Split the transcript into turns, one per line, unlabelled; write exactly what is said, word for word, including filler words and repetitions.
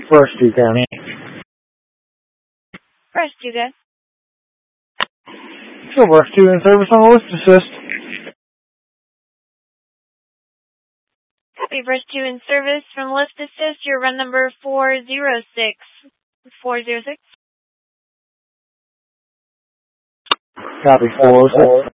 First Two County.
First Two, guys.
Silver Two in service on the lift assist.
Copy, First Two in service from lift assist. Your run number four zero six. four zero six.
Copy, four oh six.